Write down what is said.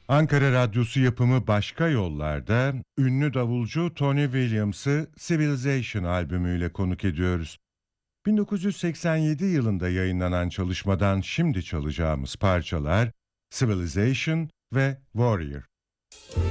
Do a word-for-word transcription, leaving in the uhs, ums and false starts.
Ankara Radyosu yapımı Başka Yollar'da ünlü davulcu Tony Williams'ı Civilization albümüyle konuk ediyoruz. bin dokuz yüz seksen yedi yılında yayınlanan çalışmadan şimdi çalacağımız parçalar Civilization ve Warrior.